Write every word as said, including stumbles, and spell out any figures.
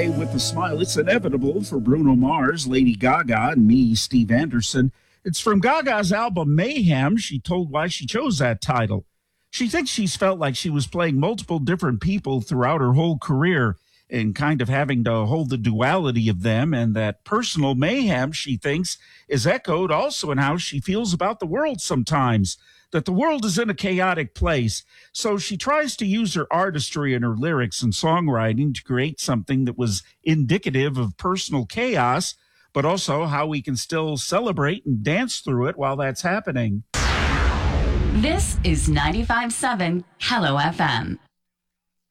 Die with a Smile. It's inevitable for Bruno Mars, Lady Gaga, and me, Steve Anderson. It's from Gaga's album Mayhem. She told why she chose that title. She thinks she's felt like she was playing multiple different people throughout her whole career and kind of having to hold the duality of them, and that personal mayhem, she thinks, is echoed also in how she feels about the world sometimes, that the world is in a chaotic place. So she tries to use her artistry and her lyrics and songwriting to create something that was indicative of personal chaos, but also how we can still celebrate and dance through it while that's happening. This is ninety-five point seven Hello F M.